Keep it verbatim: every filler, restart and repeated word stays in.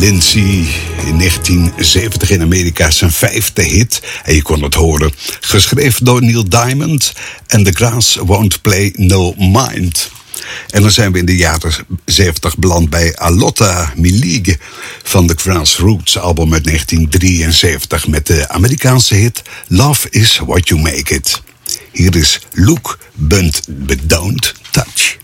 Lindsay in negentien zeventig in Amerika zijn vijfde hit. En je kon het horen. Geschreven door Neil Diamond. En The Grass Won't Play No Mind. En dan zijn we in de jaren zeventig beland bij Alotta Milige van de Grassroots album uit negentien drieënzeventig met de Amerikaanse hit Love Is What You Make It. Hier is Look But Don't Touch.